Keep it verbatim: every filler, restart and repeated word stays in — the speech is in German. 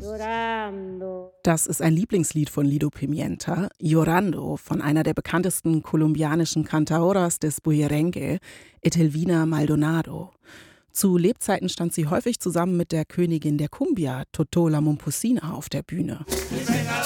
Das ist ein Lieblingslied von Lido Pimienta, Llorando, von einer der bekanntesten kolumbianischen Cantaoras des Bullerengue, Etelvina Maldonado. Zu Lebzeiten stand sie häufig zusammen mit der Königin der Cumbia, Totó la Momposina, auf der Bühne.